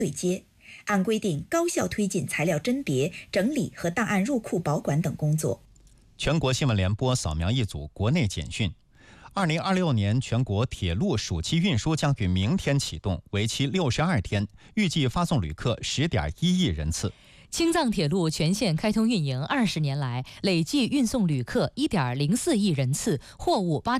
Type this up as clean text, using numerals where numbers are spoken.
对接，按规定高效推进材料甄别、整理和档案入库保管等工作。 全国新闻联播扫描一组国内简讯。2026年全国铁路暑期运输将于明天启动，为期62天，预计发送旅客10.1亿人次。 青藏铁路全线开通运营20年来，累计运送旅客1.04亿人次，货物8